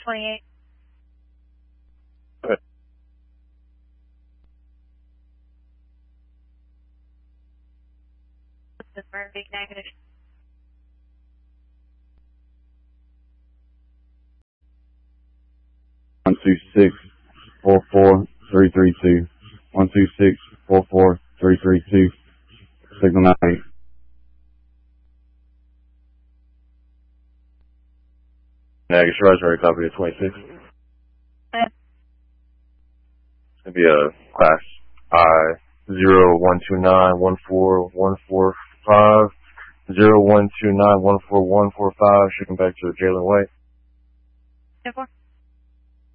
28. Okay. This is Murphy, negative. One 126-44-332. 126-44-332. Signal 98. Negative, Rosemary, copy of 26. Okay. It's going to be a class I-0129-14145, 0129-14145, shipping back to Jalen White. 10-4.